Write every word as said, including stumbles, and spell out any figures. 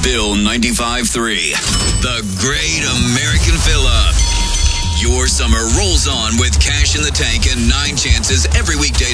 Bill ninety-five three, the Great American Fill-Up. Your summer rolls on with cash in the tank and nine chances every weekday